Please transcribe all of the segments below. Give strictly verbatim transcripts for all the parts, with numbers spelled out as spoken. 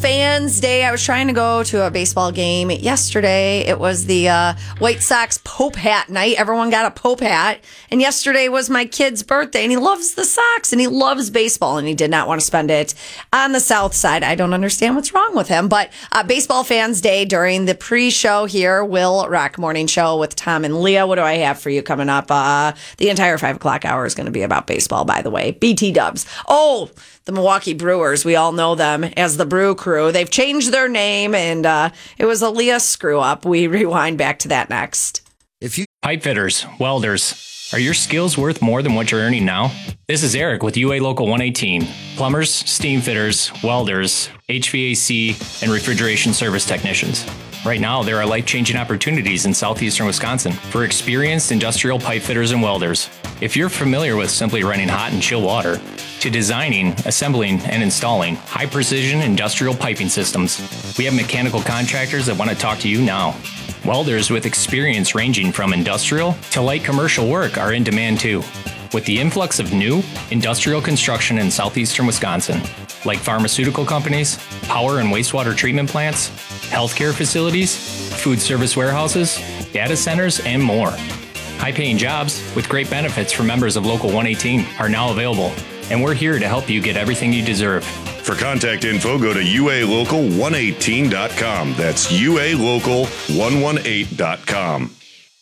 Fans Day. I was trying to go to a baseball game yesterday. It was the uh, White Sox Pope Hat night. Everyone got a Pope hat. And yesterday was my kid's birthday, and he loves the Sox, and he loves baseball, and he did not want to spend it on the South Side. I don't understand what's wrong with him. But uh, Baseball Fans Day during the pre-show here, Will Rock Morning Show with Tom and Leah. What do I have for you coming up? Uh, the entire five o'clock hour is going to be about baseball, by the way. B T Dubs. Oh, the Milwaukee Brewers. We all know them as the Brew Crew. They've changed their name, and uh, it was a Leah screw-up. We rewind back to that next. If you Pipe fitters, welders, are your skills worth more than what you're earning now? This is Eric with U A Local one eighteen. Plumbers, steam fitters, welders, H V A C, and refrigeration service technicians. Right now, there are life-changing opportunities in southeastern Wisconsin for experienced industrial pipe fitters and welders. If you're familiar with simply running hot and chill water, to designing, assembling, and installing high-precision industrial piping systems, we have mechanical contractors that want to talk to you now. Welders with experience ranging from industrial to light commercial work are in demand too. With the influx of new industrial construction in southeastern Wisconsin, like pharmaceutical companies, power and wastewater treatment plants, healthcare facilities, food service warehouses, data centers, and more. High-paying jobs with great benefits for members of Local one eighteen are now available, and we're here to help you get everything you deserve. For contact info, go to U A local one eighteen dot com. That's U A local one eighteen dot com.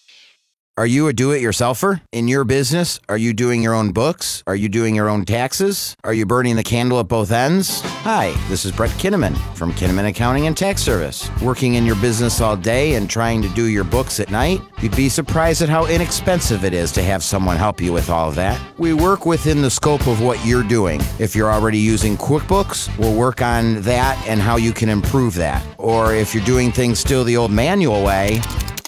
Are you a do-it-yourselfer in your business? Are you doing your own books? Are you doing your own taxes? Are you burning the candle at both ends? Hi, this is Brett Kinnaman from Kinnaman Accounting and Tax Service. Working in your business all day and trying to do your books at night? You'd be surprised at how inexpensive it is to have someone help you with all of that. We work within the scope of what you're doing. If you're already using QuickBooks, we'll work on that and how you can improve that. Or if you're doing things still the old manual way,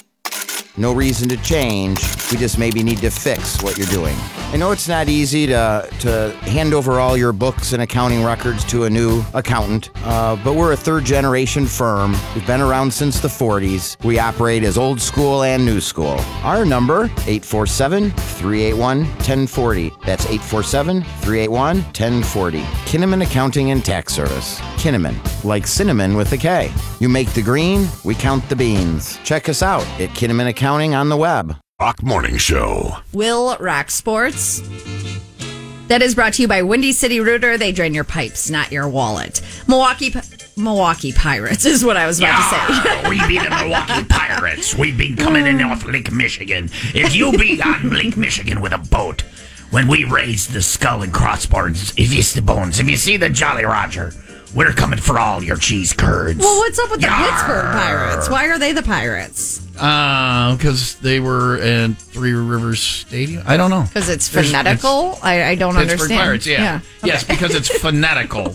no reason to change. We just maybe need to fix what you're doing. I know it's not easy to to hand over all your books and accounting records to a new accountant, uh, but we're a third-generation firm. We've been around since the forties. We operate as old school and new school. Our number, eight four seven, three eight one, one zero four zero. That's eight four seven, three eight one, one zero four zero. Kinnaman Accounting and Tax Service. Kinnaman, like cinnamon with a K. You make the green, we count the beans. Check us out at Kinnaman Accounting on the web. Rock Morning Show. Will Rock Sports. That is brought to you by Windy City Rooter. They drain your pipes, not your wallet. Milwaukee Milwaukee Pirates is what I was about to say. We be the Milwaukee Pirates. We've been coming in off Lake Michigan. If you be on Lake Michigan with a boat, when we raise the skull and crossbones, if you see the bones, if you see the Jolly Roger, we're coming for all your cheese curds. Well, what's up with the Yarr. Pittsburgh Pirates? Why are they the Pirates? Uh, because they were in Three Rivers Stadium. I don't know. Because it's phonetical? I, I don't Pittsburgh understand. Pirates, yeah. yeah. Yes, Okay. because it's phonetical.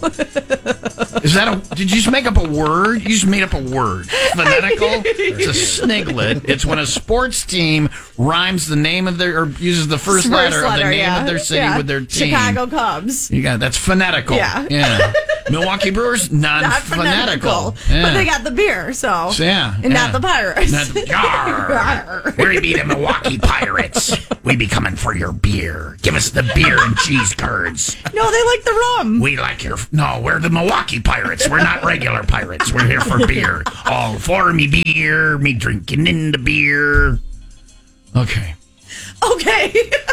Is that a... Did you just make up a word? You just made up a word. Phonetical? It's a sniglet. It's when a sports team rhymes the name of their... or uses the first, First letter, of the letter, name yeah. of their city Yeah. with their team. Chicago Cubs. You got That's phonetical. Yeah. Yeah. Milwaukee Brewers, Not non-phonetical. phonetical. Yeah. But they got the beer, so. So, yeah. And yeah. not the Pirates. Not the- Yarr. We be the Milwaukee Pirates. We be coming for your beer. Give us the beer and cheese curds. No, they like the rum. We like your... No, we're the Milwaukee Pirates. We're not regular pirates. We're here for beer. All for me beer, me drinking in the beer. Okay. Okay.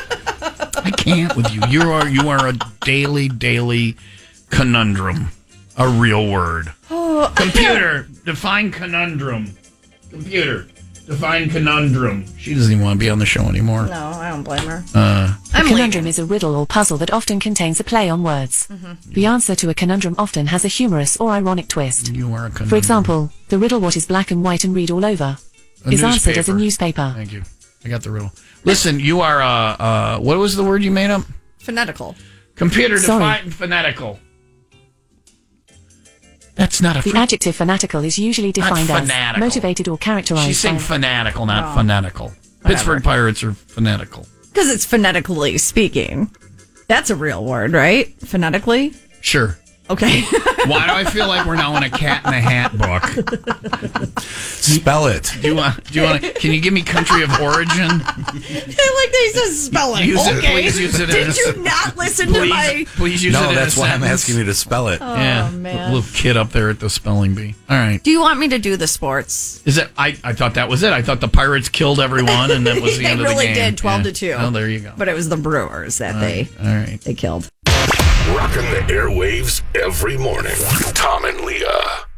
I can't with you. You are you are a daily, daily conundrum. A real word. Oh, Computer, define conundrum. Computer, define conundrum. She doesn't even want to be on the show anymore. No, I don't blame her. Uh, A I'm conundrum leaving. is a riddle or puzzle that often contains a play on words. Mm-hmm. The answer to a conundrum often has a humorous or ironic twist. you are a conundrum. For example, the riddle "what is black and white and read all over" A is answered as a newspaper. newspaper. Thank you. I got the riddle. Listen, you are, uh, uh, what was the word you made up? Phonetical. Computer, Sorry. define phonetical. That's not a... The fr- adjective fanatical is usually defined as fanatical. motivated or characterized She's saying by... fanatical, not Oh. phonetical. Pittsburgh Pirates are phonetical. Because it's phonetically speaking. That's a real word, right? Phonetically? Sure. Okay. Why do I feel like we're now in a Cat in the Hat book? Spell it. Do you want? Do you want? Can you give me country of origin? I like that he says spell it. Use it, okay. please use it Did as- you not listen Please, to my? please use it. No, in that's a why I'm sentence. asking you to spell it. Yeah, Oh, man. little kid up there at the spelling bee. All right. Do you want me to do the sports? Is it? I, I thought that was it. I thought the Pirates killed everyone, and that was the They end really of the game. did, twelve Yeah. to two. Oh, there you go. But it was the Brewers that All they right. All right. they killed. Rocking the airwaves every morning. Tom and Leah.